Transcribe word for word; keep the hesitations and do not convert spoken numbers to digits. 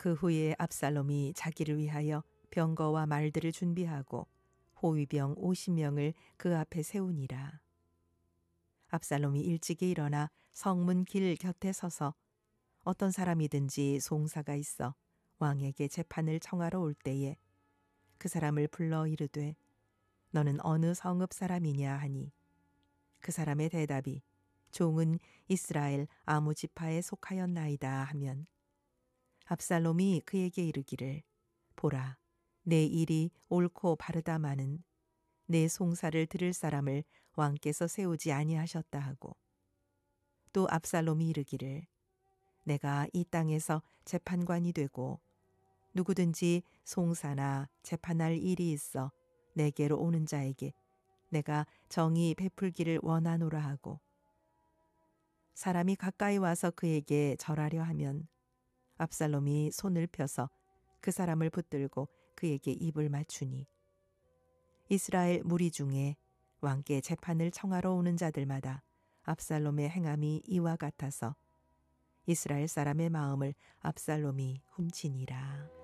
그 후에 압살롬이 자기를 위하여 병거와 말들을 준비하고 호위병 오십 명을 그 앞에 세우니라. 압살롬이 일찍이 일어나 성문 길 곁에 서서 어떤 사람이든지 송사가 있어 왕에게 재판을 청하러 올 때에 그 사람을 불러 이르되 너는 어느 성읍 사람이냐 하니 그 사람의 대답이 종은 이스라엘 아무 지파에 속하였나이다 하면 압살롬이 그에게 이르기를 보라 내 일이 옳고 바르다마는 내 송사를 들을 사람을 왕께서 세우지 아니하셨다 하고 또 압살롬이 이르기를 내가 이 땅에서 재판관이 되고 누구든지 송사나 재판할 일이 있어 내게로 오는 자에게 내가 정의 베풀기를 원하노라 하고 사람이 가까이 와서 그에게 절하려 하면 압살롬이 손을 펴서 그 사람을 붙들고 그에게 입을 맞추니 이스라엘 무리 중에 왕께 재판을 청하러 오는 자들마다 압살롬의 행함이 이와 같아서 이스라엘 사람의 마음을 압살롬이 훔치니라.